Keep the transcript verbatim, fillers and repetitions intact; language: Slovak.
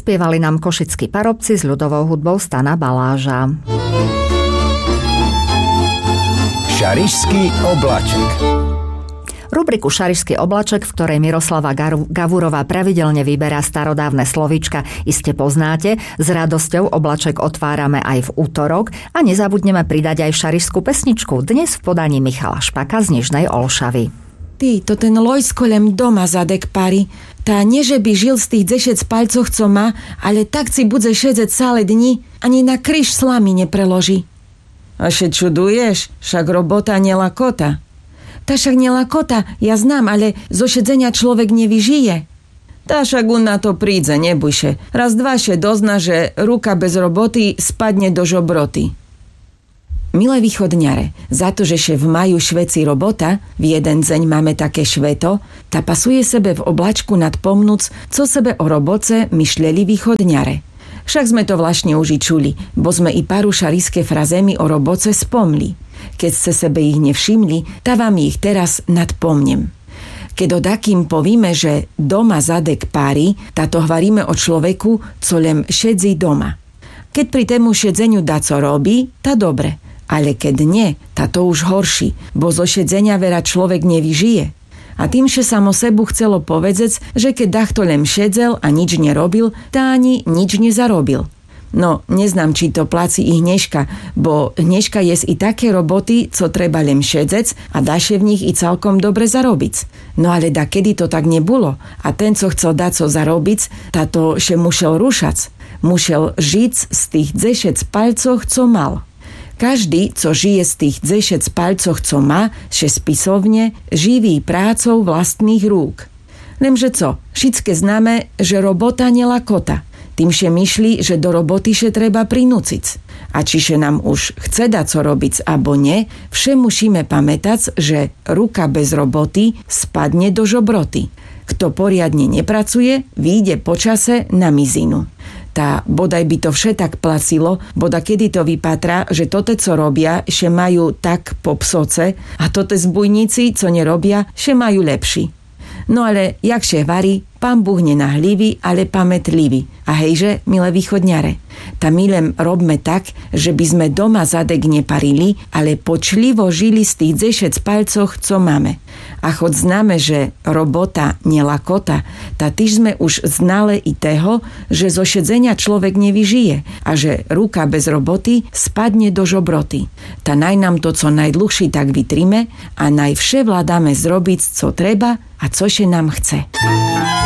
Zaspievali nám košickí parobci s ľudovou hudbou Stana Baláža. Šarišský oblaček. Rubriku Šarišský oblaček, v ktorej Miroslava Gavurová pravidelne vyberá starodávne slovíčka, iste poznáte. S radosťou oblaček otvárame aj v útorok a nezabudneme pridať aj šarišskú pesničku, dnes v podaní Michala Špaka z Nižnej Olšavy. Ty, to ten lojskolem doma zadek pari. Tá nie, že by žil z tých dešec palcoch, co má, ale tak si budze šedzec celé dni, ani na kryš slamy nepreloží. A še čuduješ? Však robota nelakota. Tá však nelakota, ja znám, ale zo šedzenia človek nevyžije. Tá však on na to prídze, nebujše. Raz dvaše dozna, že ruka bez roboty spadne do žobroty. Milé východňare, za to, že še v maju šveci robota, v jeden deň máme také šveto, tá pasuje sebe v oblačku nad pomnúc, co sebe o roboce myšľeli východňare. Však sme to vlastne už i čuli, bo sme i paru šariské frazemi o roboce spomli. Keď ste sebe ich nevšimli, tá vám ich teraz nadpomnem. Keď o takým povíme, že doma zadek pári, táto hovoríme o človeku, co len šedzí doma. Keď pri tému šedzeniu dá co robí, tá dobre. Ale keď nie, tá to už horší, bo zo šedzenia vera človek nevyžije. A tým, že samo sebu chcelo povedzec, že keď dachto len šedzel a nič nerobil, tá ani nič nezarobil. No, neznám, či to pláci i Hnežka, bo Hnežka jes i také roboty, co treba len šedzec a dáše v nich i celkom dobre zarobiť. No ale da kedy to tak nebulo a ten, co chcel dať co zarobiť, táto še mušel rušac. Mušel žiť z tých dešec palcoch, co mal. Každý, co žije z tých dešec palcoch, co má, še spisovne, živí prácou vlastných rúk. Lemže co, všetké známe, že robota nelakota. Tým še myšli, že do roboty še treba prinúciť. A čiže nám už chce dať co robiť, abo nie, vše musíme pamätať, že ruka bez roboty spadne do žobroty. Kto poriadne nepracuje, vyjde počase na mizinu. Tá bodaj by to vše tak placilo, boda kedy to vypatra, že tote, co robia, še majú tak po psoce a tote zbujníci, co nerobia, še majú lepší. No ale jak še varí, pán Búh nenahlivý, ale pamätlivý. A hejže, milé východňare, tá milem robme tak, že by sme doma zadek neparili, ale počlivo žili z tých dešec palcoch, co máme. A chod známe, že robota nelakota, tá tyž sme už znali i toho, že zo šedzenia človek nevyžije a že ruka bez roboty spadne do žobroty. Tá naj nám to co najdlhší tak vytrime a najvše vládame zrobiť, co treba a cože nám chce.